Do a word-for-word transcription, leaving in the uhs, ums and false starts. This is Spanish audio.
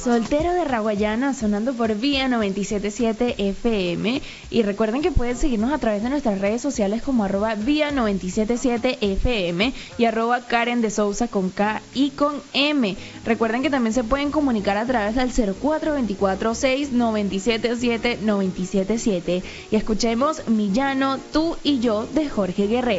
Soltero de Raguayana sonando por Vía noventa y siete punto siete F M, y recuerden que pueden seguirnos a través de nuestras redes sociales como arroba Vía noventa y siete punto siete F M y arroba Karen de Sousa con K y con M. Recuerden que también se pueden comunicar a través del cero cuatro dos cuatro seis nueve siete siete nueve siete siete y escuchemos Millano, tú y yo de Jorge Guerrero.